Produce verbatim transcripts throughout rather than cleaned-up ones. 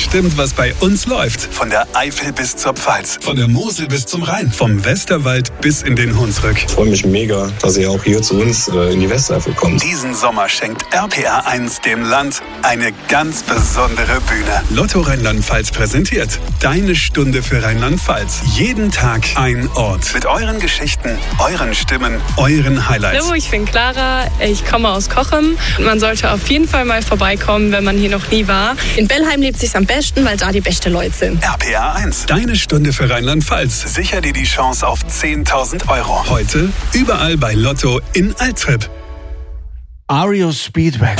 bestimmt, was bei uns läuft. Von der Eifel bis zur Pfalz, von der Mosel bis zum Rhein, vom Westerwald bis in den Hunsrück. Ich freue mich mega, dass ihr auch hier zu uns äh, in die Westeifel kommt. Diesen Sommer schenkt R P R eins dem Land eine ganz besondere Bühne. Lotto Rheinland-Pfalz präsentiert Deine Stunde für Rheinland-Pfalz. Jeden Tag ein Ort. Mit euren Geschichten, euren Stimmen, euren Highlights. Hallo, ich bin Clara, ich komme aus Cochem. Man sollte auf jeden Fall mal vorbeikommen, wenn man hier noch nie war. In Bellheim lebt sich's am besten, weil da die besten Leute sind. R P R eins, Deine Stunde für Rheinland-Pfalz. Sicher dir die Chance auf zehntausend Euro. Heute überall bei Lotto in Altrip. R E O Speedwagon.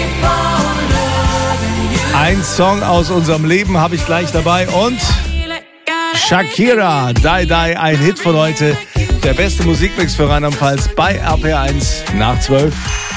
Ein Song aus unserem Leben habe ich gleich dabei und Shakira, Die Die, ein Hit von heute. Der beste Musikmix für Rheinland-Pfalz bei R P R eins nach zwölf.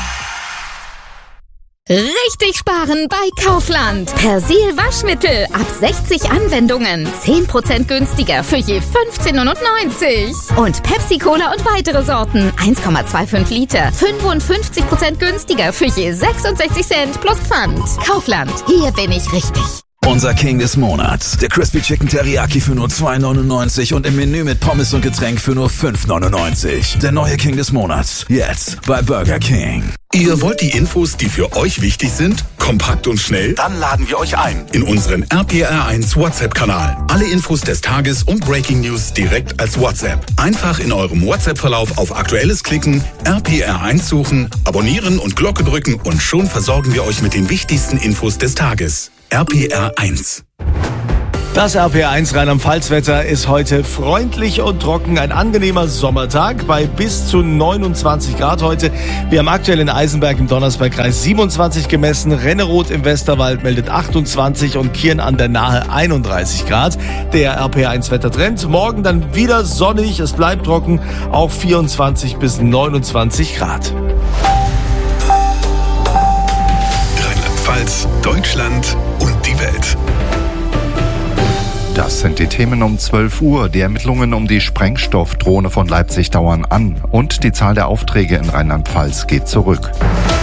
Richtig sparen bei Kaufland. Persil Waschmittel ab sechzig Anwendungen. zehn Prozent günstiger für je fünfzehn neunundneunzig. Und Pepsi Cola und weitere Sorten. eins Komma fünfundzwanzig Liter. fünfundfünfzig Prozent günstiger für je sechsundsechzig Cent plus Pfand. Kaufland. Hier bin ich richtig. Unser King des Monats. Der Crispy Chicken Teriyaki für nur zwei neunundneunzig und im Menü mit Pommes und Getränk für nur fünf neunundneunzig. Der neue King des Monats. Jetzt bei Burger King. Ihr wollt die Infos, die für euch wichtig sind, kompakt und schnell? Dann laden wir euch ein in unseren R P R eins WhatsApp-Kanal. Alle Infos des Tages und Breaking News direkt als WhatsApp. Einfach in eurem WhatsApp-Verlauf auf Aktuelles klicken, R P R eins suchen, abonnieren und Glocke drücken und schon versorgen wir euch mit den wichtigsten Infos des Tages. R P R eins. Das R P R eins Rheinland-Pfalz-Wetter ist heute freundlich und trocken. Ein angenehmer Sommertag bei bis zu neunundzwanzig Grad heute. Wir haben aktuell in Eisenberg im Donnersbergkreis siebenundzwanzig gemessen. Renneroth im Westerwald meldet achtundzwanzig und Kirn an der Nahe einunddreißig Grad. Der R P R eins Wettertrend. Morgen dann wieder sonnig. Es bleibt trocken. Auch vierundzwanzig bis neunundzwanzig Grad. Rheinland-Pfalz, Deutschland und die Welt. Das sind die Themen um zwölf Uhr. Die Ermittlungen um die Sprengstoffdrohne von Leipzig dauern an. Und die Zahl der Aufträge in Rheinland-Pfalz geht zurück.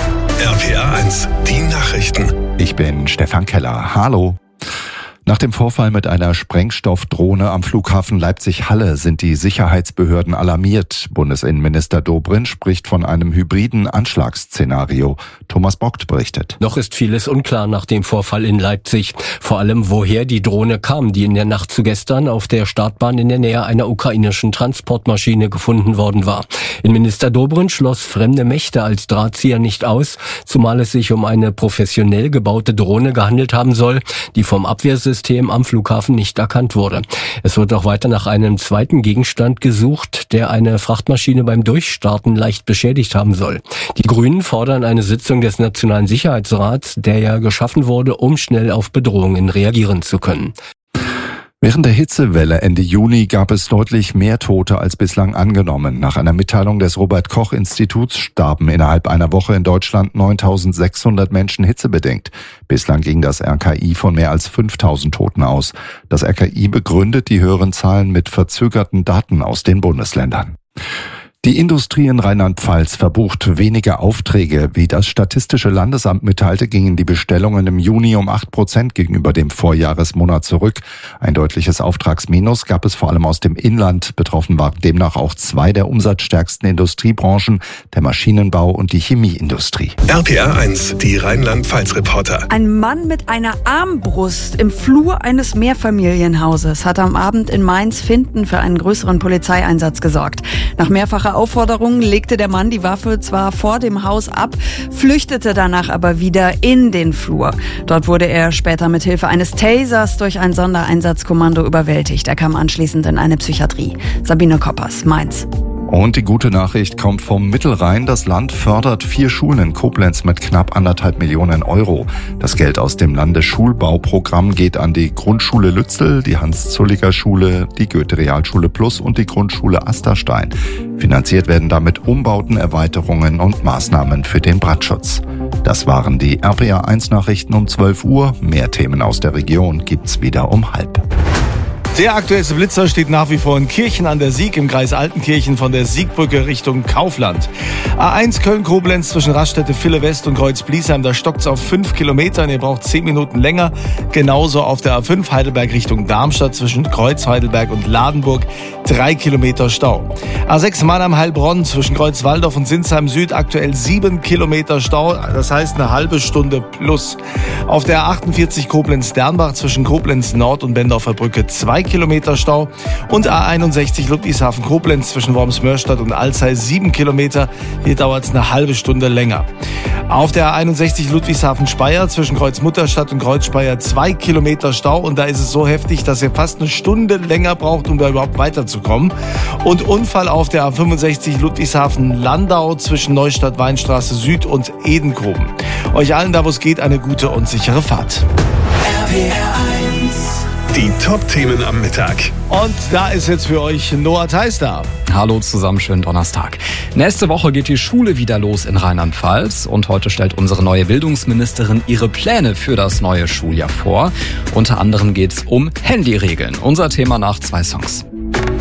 R P R eins, die Nachrichten. Ich bin Stefan Keller. Hallo. Nach dem Vorfall mit einer Sprengstoffdrohne am Flughafen Leipzig-Halle sind die Sicherheitsbehörden alarmiert. Bundesinnenminister Dobrindt spricht von einem hybriden Anschlagsszenario. Thomas Bockt berichtet. Noch ist vieles unklar nach dem Vorfall in Leipzig. Vor allem, woher die Drohne kam, die in der Nacht zu gestern auf der Startbahn in der Nähe einer ukrainischen Transportmaschine gefunden worden war. Innenminister Dobrindt schloss fremde Mächte als Drahtzieher nicht aus, zumal es sich um eine professionell gebaute Drohne gehandelt haben soll, die vom Abwehrsystem am Flughafen nicht erkannt wurde. Es wird auch weiter nach einem zweiten Gegenstand gesucht, der eine Frachtmaschine beim Durchstarten leicht beschädigt haben soll. Die Grünen fordern eine Sitzung des Nationalen Sicherheitsrats, der ja geschaffen wurde, um schnell auf Bedrohungen reagieren zu können. Während der Hitzewelle Ende Juni gab es deutlich mehr Tote als bislang angenommen. Nach einer Mitteilung des Robert-Koch-Instituts starben innerhalb einer Woche in Deutschland neuntausendsechshundert Menschen hitzebedingt. Bislang ging das R K I von mehr als fünftausend Toten aus. Das R K I begründet die höheren Zahlen mit verzögerten Daten aus den Bundesländern. Die Industrie in Rheinland-Pfalz verbucht weniger Aufträge. Wie das Statistische Landesamt mitteilte, gingen die Bestellungen im Juni um acht Prozent gegenüber dem Vorjahresmonat zurück. Ein deutliches Auftragsminus gab es vor allem aus dem Inland. Betroffen waren demnach auch zwei der umsatzstärksten Industriebranchen, der Maschinenbau und die Chemieindustrie. R P R eins, die Rheinland-Pfalz-Reporter. Ein Mann mit einer Armbrust im Flur eines Mehrfamilienhauses hat am Abend in Mainz-Finthen für einen größeren Polizeieinsatz gesorgt. Nach mehrfacher Aufforderung legte der Mann die Waffe zwar vor dem Haus ab, flüchtete danach aber wieder in den Flur. Dort wurde er später mit Hilfe eines Tasers durch ein Sondereinsatzkommando überwältigt. Er kam anschließend in eine Psychiatrie. Sabine Koppers, Mainz. Und die gute Nachricht kommt vom Mittelrhein. Das Land fördert vier Schulen in Koblenz mit knapp anderthalb Millionen Euro. Das Geld aus dem Landesschulbauprogramm geht an die Grundschule Lützel, die Hans-Zulliger-Schule, die Goethe-Realschule Plus und die Grundschule Asterstein. Finanziert werden damit Umbauten, Erweiterungen und Maßnahmen für den Brandschutz. Das waren die R P R eins Nachrichten um zwölf Uhr. Mehr Themen aus der Region gibt's wieder um halb. Der aktuellste Blitzer steht nach wie vor in Kirchen an der Sieg im Kreis Altenkirchen von der Siegbrücke Richtung Kaufland. A eins Köln-Koblenz zwischen Raststätte Ville West und Kreuz-Bliesheim, da stockt's auf fünf Kilometer und ihr braucht zehn Minuten länger. Genauso auf der A fünf Heidelberg Richtung Darmstadt zwischen Kreuz Heidelberg und Ladenburg, drei Kilometer Stau. A sechs Mannheim-Heilbronn zwischen Kreuz-Walldorf und Sinsheim Süd, aktuell sieben Kilometer Stau, das heißt eine halbe Stunde plus. Auf der A achtundvierzig Koblenz-Dernbach zwischen Koblenz Nord und Bendorfer Brücke, zwei Kilometer Stau. Und A einundsechzig Ludwigshafen-Koblenz zwischen Worms-Mörstadt und Alzey, sieben Kilometer. Hier dauert es eine halbe Stunde länger. Auf der A einundsechzig Ludwigshafen-Speyer zwischen Kreuz-Mutterstadt und Kreuz-Speyer, zwei Kilometer Stau. Und da ist es so heftig, dass ihr fast eine Stunde länger braucht, um da überhaupt weiterzukommen. Und Unfall auf der A fünfundsechzig Ludwigshafen-Landau zwischen Neustadt-Weinstraße Süd und Edenkoben. Euch allen da, wo es geht, eine gute und sichere Fahrt. R P R eins. Die Top-Themen am Mittag. Und da ist jetzt für euch Noah Theis da. Hallo zusammen, schönen Donnerstag. Nächste Woche geht die Schule wieder los in Rheinland-Pfalz und heute stellt unsere neue Bildungsministerin ihre Pläne für das neue Schuljahr vor. Unter anderem geht's um Handyregeln. Unser Thema nach zwei Songs.